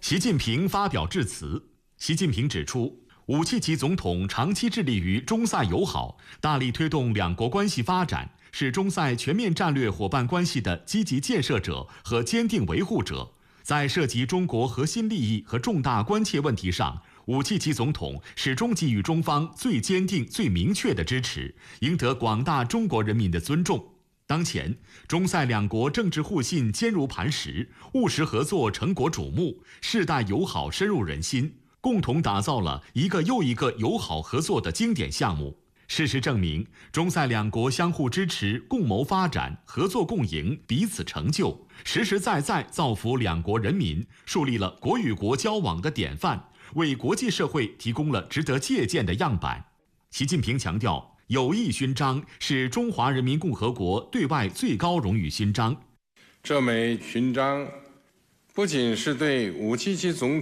习近平发表致辞。习近平指出，武契奇总统长期致力于中塞友好，大力推动两国关系发展，是中塞全面战略伙伴关系的积极建设者和坚定维护者。在涉及中国核心利益和重大关切问题上，武契奇总统始终给予中方最坚定、最明确的支持，赢得广大中国人民的尊重。当前，中塞两国政治互信坚如磐石，务实合作成果瞩目，世代友好深入人心，共同打造了一个又一个友好合作的经典项目。事实证明，中塞两国相互支持、共谋发展、合作共赢、彼此成就，实实在在造福两国人民，树立了国与国交往的典范，为国际社会提供了值得借鉴的样板。习近平强调，友谊勋章是中华人民共和国对外最高荣誉勋章。 这枚勋章不仅是对武契奇总